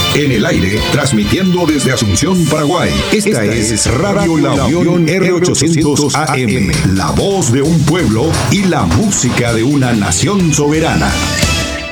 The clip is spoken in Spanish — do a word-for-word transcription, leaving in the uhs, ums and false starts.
En el aire, transmitiendo desde Asunción, Paraguay. Esta, Esta es Radio La Unión R ochocientos A M, la voz de un pueblo y la música de una nación soberana.